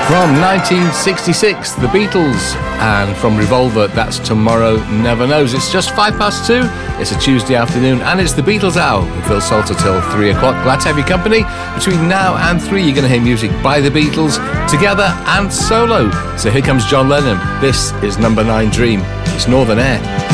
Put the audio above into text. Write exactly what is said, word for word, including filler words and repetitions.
From nineteen sixty-six, The Beatles, and from Revolver, that's Tomorrow Never Knows. It's just five past two, it's a Tuesday afternoon, and it's The Beatles Hour with Phil Salter till three o'clock. Glad to have your company. Between now and three, you're going to hear music by The Beatles, together and solo. So here comes John Lennon. This is Number Nine Dream. It's Northern Air.